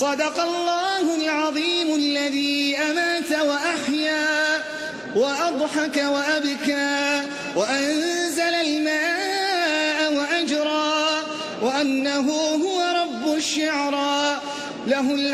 صدق الله العظيم الذي أمات وأحيا وأضحك وأبكى وأنزل الماء وأجرى وأنه هو رب الشعرى له